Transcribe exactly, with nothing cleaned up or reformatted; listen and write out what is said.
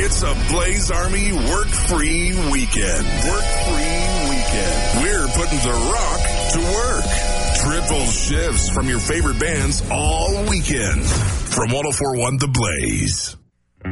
It's a Blaze Army work-free weekend. Work-free weekend. We're putting the rock to work. Triple shifts from your favorite bands all weekend. From one oh four point one The Blaze.